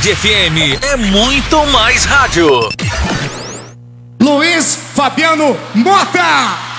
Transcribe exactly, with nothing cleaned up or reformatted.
Cidade F M é muito mais rádio. Luiz Fabiano Mota.